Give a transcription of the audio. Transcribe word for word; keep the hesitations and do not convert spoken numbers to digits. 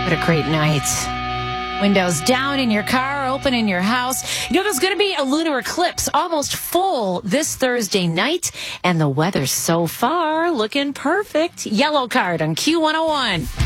What a great night. Windows down in your car, open in your house. You know, there's going to be a lunar eclipse almost full this Thursday night, and the weather so far looking perfect. Yellow card on Q one oh one.